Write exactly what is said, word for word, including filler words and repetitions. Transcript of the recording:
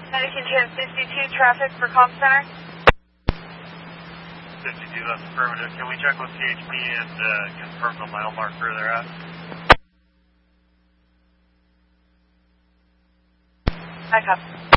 Anakin ten fifty-two, traffic for comm center. fifty-two, that's affirmative. Can we check with C H P and uh, confirm the mile marker they're at? I copy.